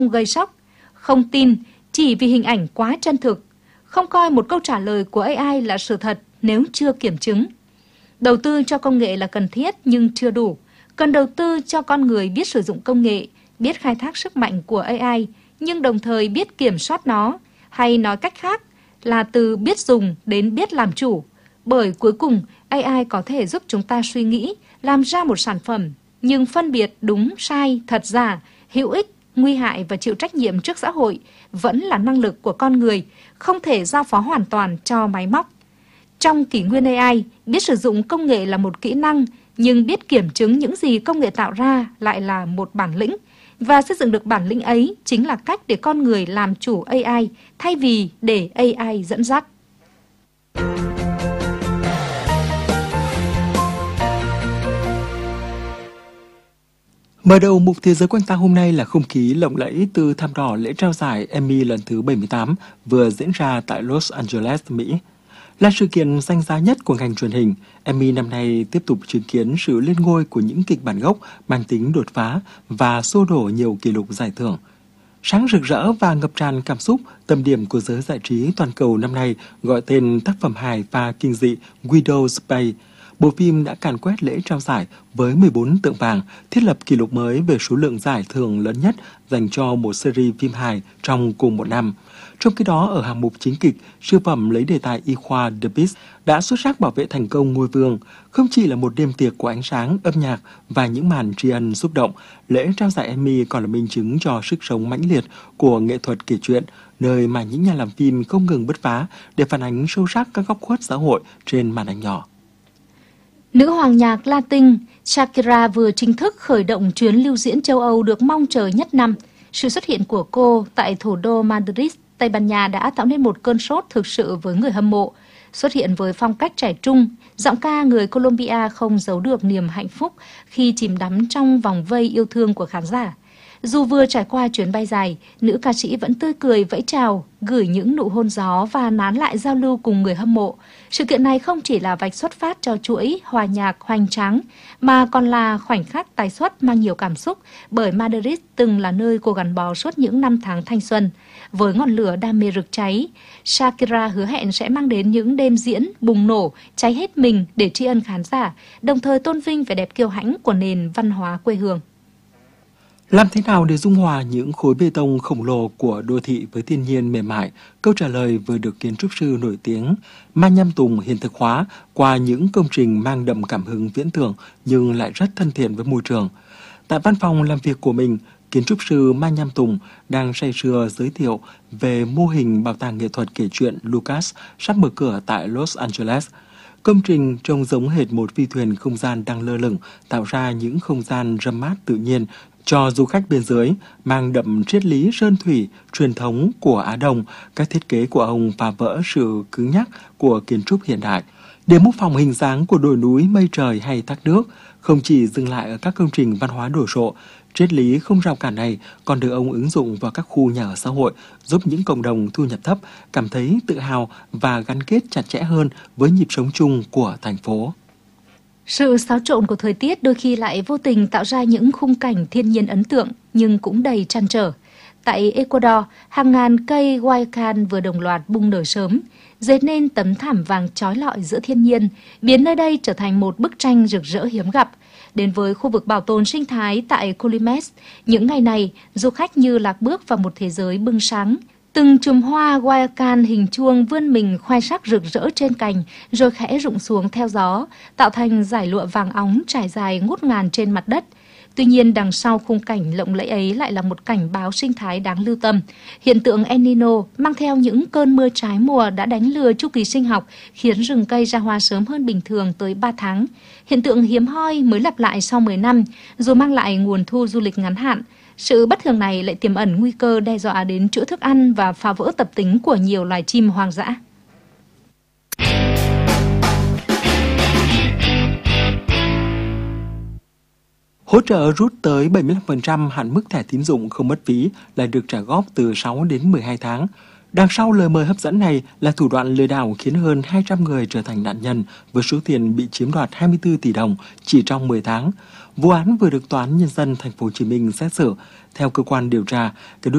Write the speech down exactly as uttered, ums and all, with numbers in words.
gây sốc, không tin chỉ vì hình ảnh quá chân thực, không coi một câu trả lời của a i là sự thật nếu chưa kiểm chứng. Đầu tư cho công nghệ là cần thiết nhưng chưa đủ. Cần đầu tư cho con người biết sử dụng công nghệ, biết khai thác sức mạnh của a i, nhưng đồng thời biết kiểm soát nó, hay nói cách khác là từ biết dùng đến biết làm chủ. Bởi cuối cùng, a i có thể giúp chúng ta suy nghĩ, làm ra một sản phẩm, nhưng phân biệt đúng, sai, thật giả, hữu ích, nguy hại và chịu trách nhiệm trước xã hội vẫn là năng lực của con người, không thể giao phó hoàn toàn cho máy móc. Trong kỷ nguyên a i, biết sử dụng công nghệ là một kỹ năng, nhưng biết kiểm chứng những gì công nghệ tạo ra lại là một bản lĩnh. Và xây dựng được bản lĩnh ấy chính là cách để con người làm chủ a i thay vì để a i dẫn dắt. Mở đầu mục Thế giới quanh ta hôm nay là không khí lộng lẫy từ thăm đỏ lễ trao giải Emmy lần thứ bảy mươi tám vừa diễn ra tại Los Angeles, Mỹ. Là sự kiện danh giá nhất của ngành truyền hình, Emmy năm nay tiếp tục chứng kiến sự lên ngôi của những kịch bản gốc mang tính đột phá và xô đổ nhiều kỷ lục giải thưởng. Sáng rực rỡ và ngập tràn cảm xúc, tâm điểm của giới giải trí toàn cầu năm nay gọi tên tác phẩm hài và kinh dị Widow's Peak. Bộ phim đã càn quét lễ trao giải với mười bốn tượng vàng, thiết lập kỷ lục mới về số lượng giải thưởng lớn nhất dành cho một series phim hài trong cùng một năm. Trong khi đó, ở hạng mục chính kịch, siêu phẩm lấy đề tài y khoa The Beast đã xuất sắc bảo vệ thành công ngôi vương. Không chỉ là một đêm tiệc của ánh sáng, âm nhạc và những màn tri ân xúc động, lễ trao giải Emmy còn là minh chứng cho sức sống mãnh liệt của nghệ thuật kể chuyện, nơi mà những nhà làm phim không ngừng bứt phá để phản ánh sâu sắc các góc khuất xã hội trên màn ảnh nhỏ. Nữ hoàng nhạc Latin Shakira vừa chính thức khởi động chuyến lưu diễn châu Âu được mong chờ nhất năm. Sự xuất hiện của cô tại thủ đô Madrid, Tây Ban Nha đã tạo nên một cơn sốt thực sự với người hâm mộ. Xuất hiện với phong cách trẻ trung, giọng ca người Colombia không giấu được niềm hạnh phúc khi chìm đắm trong vòng vây yêu thương của khán giả. Dù vừa trải qua chuyến bay dài, nữ ca sĩ vẫn tươi cười vẫy chào, gửi những nụ hôn gió và nán lại giao lưu cùng người hâm mộ. Sự kiện này không chỉ là vạch xuất phát cho chuỗi hòa nhạc hoành tráng, mà còn là khoảnh khắc tái xuất mang nhiều cảm xúc, bởi Madrid từng là nơi cô gắn bó suốt những năm tháng thanh xuân. Với ngọn lửa đam mê rực cháy, Shakira hứa hẹn sẽ mang đến những đêm diễn bùng nổ, cháy hết mình để tri ân khán giả, đồng thời tôn vinh vẻ đẹp kiêu hãnh của nền văn hóa quê hương. Làm thế nào để dung hòa những khối bê tông khổng lồ của đô thị với thiên nhiên mềm mại? Câu trả lời vừa được kiến trúc sư nổi tiếng Ma Nhâm Tùng hiện thực hóa qua những công trình mang đậm cảm hứng viễn tưởng nhưng lại rất thân thiện với môi trường. Tại văn phòng làm việc của mình, kiến trúc sư Ma Nhâm Tùng đang say sưa giới thiệu về mô hình bảo tàng nghệ thuật kể chuyện Lucas sắp mở cửa tại Los Angeles. Công trình trông giống hệt một phi thuyền không gian đang lơ lửng, tạo ra những không gian râm mát tự nhiên cho du khách bên dưới, mang đậm triết lý sơn thủy truyền thống của Á Đông. Các thiết kế của ông phá vỡ sự cứng nhắc của kiến trúc hiện đại để mô phỏng hình dáng của đồi núi, mây trời hay thác nước. Không chỉ dừng lại ở các công trình văn hóa đồ sộ, triết lý không rào cản này còn được ông ứng dụng vào các khu nhà ở xã hội, giúp những cộng đồng thu nhập thấp cảm thấy tự hào và gắn kết chặt chẽ hơn với nhịp sống chung của thành phố. Sự xáo trộn của thời tiết đôi khi lại vô tình tạo ra những khung cảnh thiên nhiên ấn tượng nhưng cũng đầy trăn trở. Tại Ecuador, hàng ngàn cây guaican vừa đồng loạt bung nở sớm, dệt nên tấm thảm vàng chói lọi giữa thiên nhiên, biến nơi đây trở thành một bức tranh rực rỡ hiếm gặp. Đến với khu vực bảo tồn sinh thái tại Colimes, những ngày này, du khách như lạc bước vào một thế giới bừng sáng. Từng chùm hoa guaican hình chuông vươn mình khoe sắc rực rỡ trên cành, rồi khẽ rụng xuống theo gió, tạo thành dải lụa vàng óng trải dài ngút ngàn trên mặt đất. Tuy nhiên, đằng sau khung cảnh lộng lẫy ấy lại là một cảnh báo sinh thái đáng lưu tâm. Hiện tượng El Nino mang theo những cơn mưa trái mùa đã đánh lừa chu kỳ sinh học, khiến rừng cây ra hoa sớm hơn bình thường tới ba tháng. Hiện tượng hiếm hoi mới lặp lại sau mười năm, dù mang lại nguồn thu du lịch ngắn hạn. Sự bất thường này lại tiềm ẩn nguy cơ đe dọa đến chuỗi thức ăn và phá vỡ tập tính của nhiều loài chim hoang dã. Hỗ trợ rút tới bảy mươi lăm phần trăm hạn mức thẻ tín dụng không mất phí lại được trả góp từ sáu đến mười hai tháng. Đằng sau lời mời hấp dẫn này là thủ đoạn lừa đảo khiến hơn hai trăm người trở thành nạn nhân với số tiền bị chiếm đoạt hai mươi tư tỷ đồng chỉ trong mười tháng. Vụ án vừa được Tòa án Nhân dân Thành phố Hồ Chí Minh xét xử. Theo cơ quan điều tra, cái đối